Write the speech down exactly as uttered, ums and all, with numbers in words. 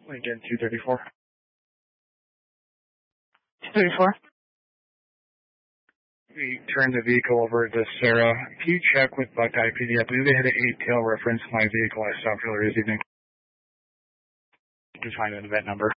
Lincoln two thirty-four. two thirty-four. We turned the vehicle over to Sarah. Can you check with Buckeye P D? I believe they had an eight-tail reference to my vehicle I stopped earlier this evening. Just find an event number.